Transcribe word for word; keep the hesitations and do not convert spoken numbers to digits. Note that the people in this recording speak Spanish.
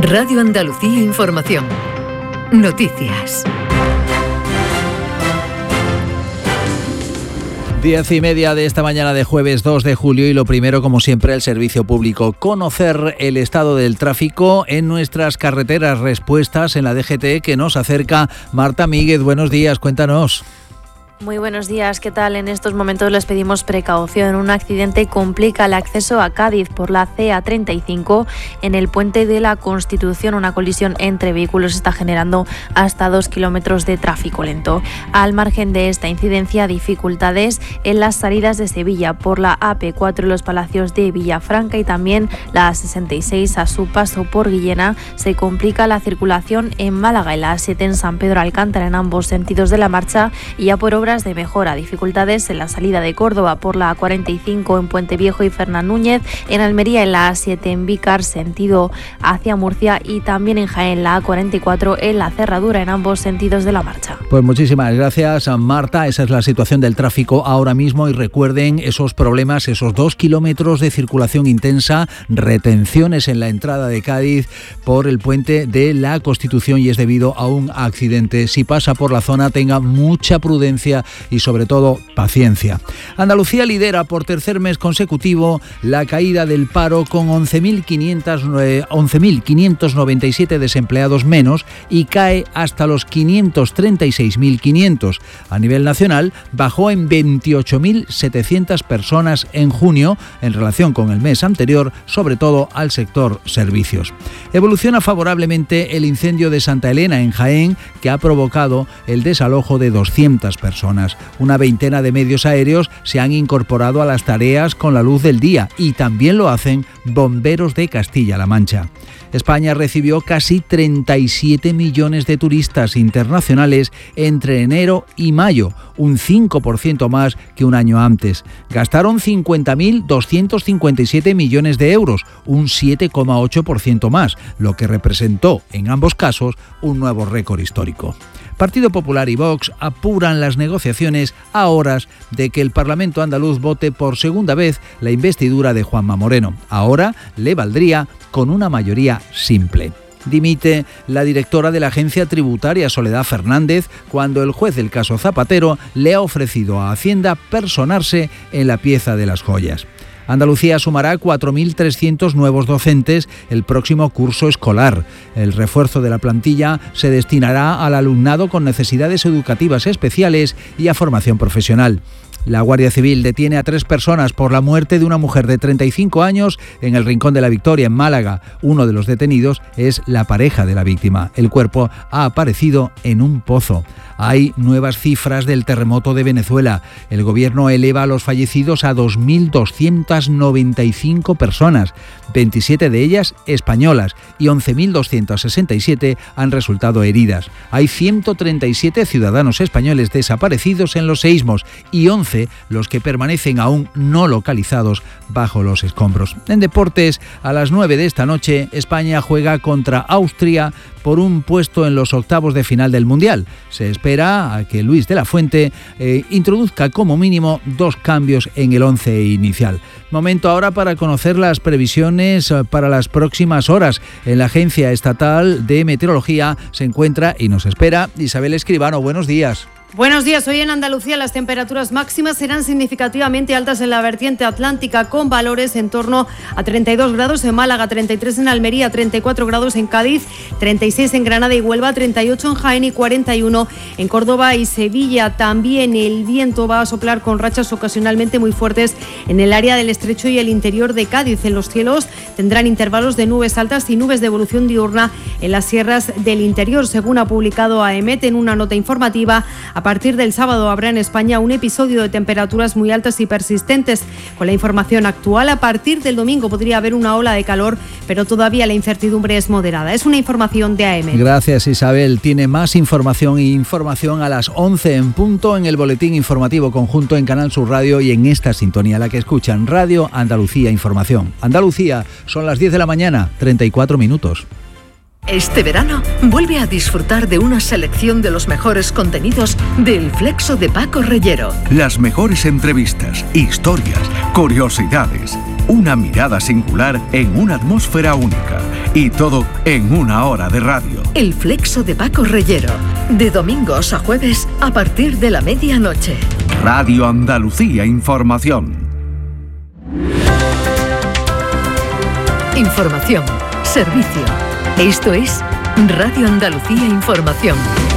Radio Andalucía Información. Noticias. Diez y media de esta mañana de jueves dos de julio y lo primero, como siempre, el servicio público. Conocer el estado del tráfico en nuestras carreteras. Respuestas en la D G T que nos acerca Marta Míguez. Buenos días, cuéntanos. Muy buenos días, ¿qué tal? En estos momentos les pedimos precaución. Un accidente complica el acceso a Cádiz por la C A treinta y cinco en el puente de la Constitución. Una colisión entre vehículos está generando hasta dos kilómetros de tráfico lento. Al margen de esta incidencia, dificultades en las salidas de Sevilla por la A P cuatro en los Palacios de Villafranca y también la A sesenta y seis a su paso por Guillena. Se complica la circulación en Málaga y la A siete en San Pedro Alcántara en ambos sentidos de la marcha y ya por obras de mejora. Dificultades en la salida de Córdoba por la A cuarenta y cinco en Puente Viejo y Fernán Núñez, en Almería en la A siete en Vícar sentido hacia Murcia y también en Jaén la A cuarenta y cuatro en la Cerradura en ambos sentidos de la marcha. Pues muchísimas gracias, Marta. Esa es la situación del tráfico ahora mismo y recuerden esos problemas, esos dos kilómetros de circulación intensa, retenciones en la entrada de Cádiz por el puente de la Constitución y es debido a un accidente. Si pasa por la zona, tenga mucha prudencia y sobre todo paciencia. Andalucía lidera por tercer mes consecutivo la caída del paro con once mil quinientos noventa y siete desempleados menos y cae hasta los quinientos treinta y seis mil quinientos. A nivel nacional bajó en veintiocho mil setecientas personas en junio en relación con el mes anterior, sobre todo al sector servicios. Evoluciona favorablemente el incendio de Santa Elena en Jaén, que ha provocado el desalojo de doscientas personas. Una veintena de medios aéreos se han incorporado a las tareas con la luz del día y también lo hacen bomberos de Castilla-La Mancha. España recibió casi treinta y siete millones de turistas internacionales entre enero y mayo, un cinco por ciento más que un año antes. Gastaron cincuenta mil doscientos cincuenta y siete millones de euros, un siete coma ocho por ciento más, lo que representó en ambos casos un nuevo récord histórico. Partido Popular y Vox apuran las negociaciones a horas de que el Parlamento andaluz vote por segunda vez la investidura de Juanma Moreno. Ahora le valdría con una mayoría simple. Dimite la directora de la agencia tributaria Soledad Fernández cuando el juez del caso Zapatero le ha ofrecido a Hacienda personarse en la pieza de las joyas. Andalucía sumará cuatro mil trescientos nuevos docentes el próximo curso escolar. El refuerzo de la plantilla se destinará al alumnado con necesidades educativas especiales y a formación profesional. La Guardia Civil detiene a tres personas por la muerte de una mujer de treinta y cinco años en el Rincón de la Victoria, en Málaga. Uno de los detenidos es la pareja de la víctima. El cuerpo ha aparecido en un pozo. Hay nuevas cifras del terremoto de Venezuela. El gobierno eleva a los fallecidos a dos mil doscientas noventa y cinco personas, veintisiete de ellas españolas y once mil doscientas sesenta y siete han resultado heridas. Hay ciento treinta y siete ciudadanos españoles desaparecidos en los seísmos y once los que permanecen aún no localizados bajo los escombros. En deportes, a las nueve de esta noche, España juega contra Austria por un puesto en los octavos de final del Mundial. Se espera a que Luis de la Fuente eh, introduzca como mínimo dos cambios en el once inicial. Momento ahora para conocer las previsiones para las próximas horas. En la Agencia Estatal de Meteorología se encuentra y nos espera Isabel Escribano. Buenos días. Buenos días. Hoy en Andalucía las temperaturas máximas serán significativamente altas en la vertiente atlántica, con valores en torno a treinta y dos grados en Málaga, treinta y tres en Almería, treinta y cuatro grados en Cádiz, treinta y seis en Granada y Huelva, treinta y ocho en Jaén y cuarenta y uno en Córdoba y Sevilla. También el viento va a soplar con rachas ocasionalmente muy fuertes en el área del Estrecho y el interior de Cádiz. En los cielos tendrán intervalos de nubes altas y nubes de evolución diurna en las sierras del interior, según ha publicado AEMET en una nota informativa. A partir del sábado habrá en España un episodio de temperaturas muy altas y persistentes. Con la información actual, a partir del domingo podría haber una ola de calor, pero todavía la incertidumbre es moderada. Es una información de AEMET. Gracias, Isabel. Tiene más información e información a las once en punto en el Boletín Informativo Conjunto en Canal Sur Radio y en esta sintonía, la que escuchan, Radio Andalucía Información. Andalucía, son las diez de la mañana, treinta y cuatro minutos. Este verano, vuelve a disfrutar de una selección de los mejores contenidos del Flexo de Paco Reyero. Las mejores entrevistas, historias, curiosidades. Una mirada singular en una atmósfera única. Y todo en una hora de radio. El Flexo de Paco Reyero. De domingos a jueves a partir de la medianoche. Radio Andalucía Información. Información. Servicio. Esto es Radio Andalucía Información.